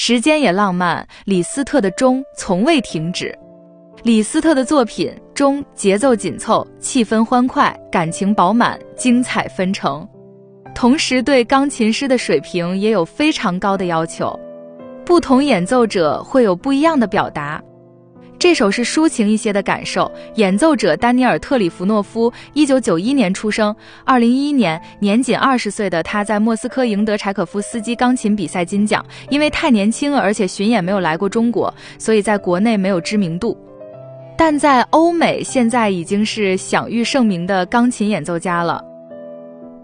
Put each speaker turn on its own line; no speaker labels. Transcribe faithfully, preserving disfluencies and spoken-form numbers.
时间也浪漫，李斯特的钟从未停止。李斯特的作品中节奏紧凑，气氛欢快，感情饱满，精彩纷呈，同时对钢琴师的水平也有非常高的要求，不同演奏者会有不一样的表达。这首是抒情一些的感受，演奏者丹尼尔·特里弗诺夫，一九九一年出生，二零一一年年仅二十岁的他在莫斯科赢得柴可夫斯基钢琴比赛金奖，因为太年轻而且巡演没有来过中国，所以在国内没有知名度，但在欧美现在已经是享誉盛名的钢琴演奏家了。